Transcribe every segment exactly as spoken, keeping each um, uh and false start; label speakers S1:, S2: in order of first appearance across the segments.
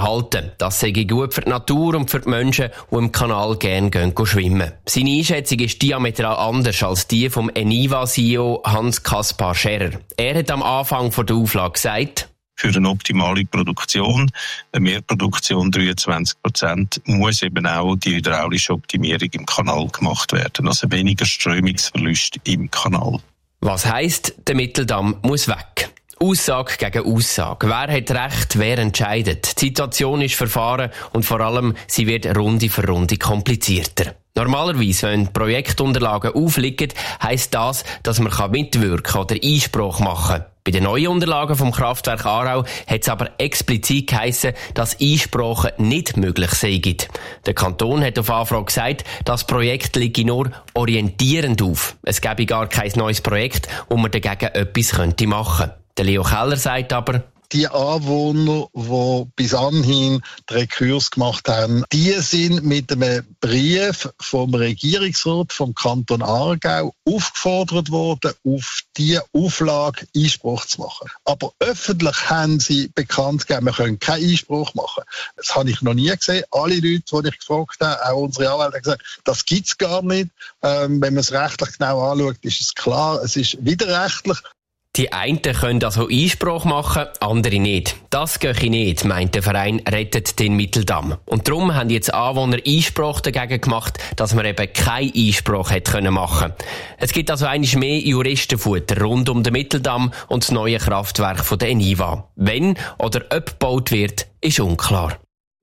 S1: erhalten. Das sei gut für die Natur und für die Menschen, die im Kanal gerne gehen schwimmen. Seine Einschätzung ist diametral anders als die vom Eniva-C E O Hans-Kaspar Scherer. Er hat am Anfang der Auflage gesagt,
S2: für eine optimale Produktion, eine Mehrproduktion dreiundzwanzig Prozent, muss eben auch die hydraulische Optimierung im Kanal gemacht werden. Also weniger Strömungsverlust im Kanal.
S1: Was heisst, der Mitteldamm muss weg? Aussage gegen Aussage. Wer hat Recht, wer entscheidet? Die Situation ist verfahren und vor allem, sie wird Runde für Runde komplizierter. Normalerweise, wenn Projektunterlagen aufliegen, heisst das, dass man mitwirken kann oder Einspruch machen kann. Bei den neuen Unterlagen vom Kraftwerk Aarau hat es aber explizit geheissen, dass Einsprachen nicht möglich seien. Der Kanton hat auf Anfrage gesagt, das Projekt liege nur orientierend auf. Es gäbe gar kein neues Projekt, wo man dagegen etwas machen könnte. Der Leo Keller sagt aber,
S3: die Anwohner, die bis anhin die Rekurs gemacht haben, die sind mit einem Brief vom Regierungsrat vom Kanton Aargau aufgefordert worden, auf diese Auflage Einspruch zu machen. Aber öffentlich haben sie bekannt gegeben, wir können keinen Einspruch machen. Das habe ich noch nie gesehen. Alle Leute, die ich gefragt habe, auch unsere Anwälte, haben gesagt, das gibt es gar nicht. Ähm, wenn man es rechtlich genau anschaut, ist es klar, es ist widerrechtlich.
S1: Die einen können also Einspruch machen, andere nicht. Das gehe nicht, meint der Verein Rettet den Mitteldamm. Und darum haben jetzt Anwohner Einspruch dagegen gemacht, dass man eben keinen Einspruch hätte machen können. Es gibt also einmal mehr Juristenfutter rund um den Mitteldamm und das neue Kraftwerk von der Eniva. Wenn oder ob gebaut wird, ist unklar.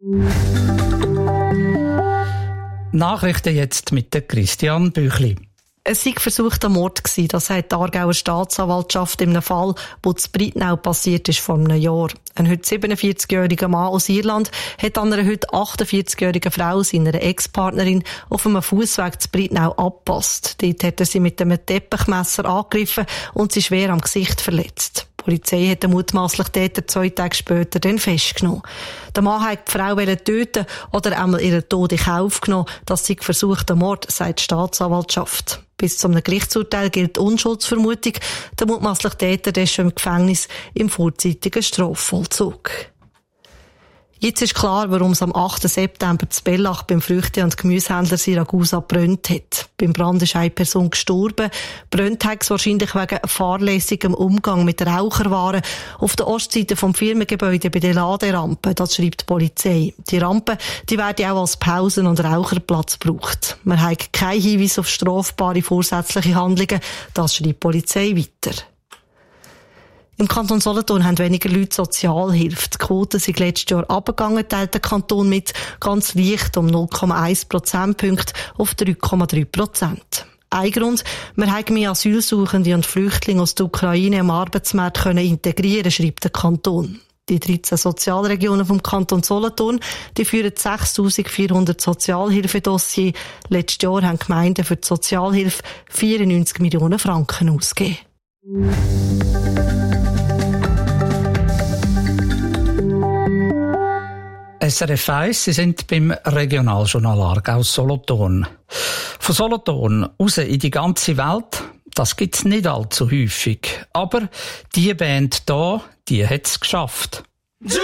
S4: Nachrichten jetzt mit der Christian Büchli.
S5: Es sei versuchter Mord gewesen, das sagt die Aargauer Staatsanwaltschaft in einem Fall, wo zu Breitnau passiert ist vor einem Jahr. Ein heute siebenundvierzigjähriger Mann aus Irland hat an einer heute achtundvierzigjährigen Frau, seiner Ex-Partnerin, auf einem Fussweg zu Breitnau abgepasst. Dort hat er sie mit einem Teppichmesser angegriffen und sie schwer am Gesicht verletzt. Die Polizei hat den mutmaßlichen Täter zwei Tage später dann festgenommen. Der Mann hat die Frau töten oder einmal ihren Tod in Kauf genommen. Das sei versuchter Mord, sagt die Staatsanwaltschaft. Bis zum Gerichtsurteil gilt Unschuldsvermutung. Der mutmaßliche Täter ist schon im Gefängnis im vorzeitigen Strafvollzug. Jetzt ist klar, warum es am achten September zu Bellach beim Früchte- und Gemüsehändler Siragusa gebrannt hat. Beim Brand ist eine Person gestorben. Brennt hat es wahrscheinlich wegen fahrlässigem Umgang mit Raucherwaren auf der Ostseite vom Firmengebäude bei der Laderampe. Das schreibt die Polizei. Die Rampe, die werden auch als Pausen- und Raucherplatz gebraucht. Man hat keinen Hinweis auf strafbare vorsätzliche Handlungen. Das schreibt die Polizei weiter. Im Kanton Solothurn haben weniger Leute Sozialhilfe. Die Quote sind letztes Jahr abgegangen, teilt der Kanton mit, ganz leicht um null Komma eins Prozentpunkte auf drei Komma drei Prozent. Ein Grund, wir haben mehr Asylsuchende und Flüchtlinge aus der Ukraine am Arbeitsmarkt können integrieren, schreibt der Kanton. Die dreizehn Sozialregionen vom Kanton Solothurn, die führen sechstausendvierhundert Sozialhilfedossiers. Letztes Jahr haben Gemeinden für die Sozialhilfe vierundneunzig Millionen Franken ausgegeben.
S4: S R F eins, Sie sind beim Regionaljournal Aargau Solothurn. Von Solothurn raus in die ganze Welt, das gibt's nicht allzu häufig. Aber die Band hier, die hat's geschafft.